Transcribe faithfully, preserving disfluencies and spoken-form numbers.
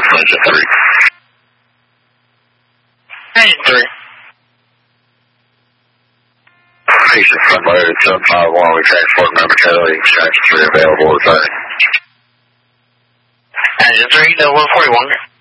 Engine three. Engine three. Station Sunlight at seven five one, we transport member Charlie, Extraction three available, return. Engine three, double forty-one.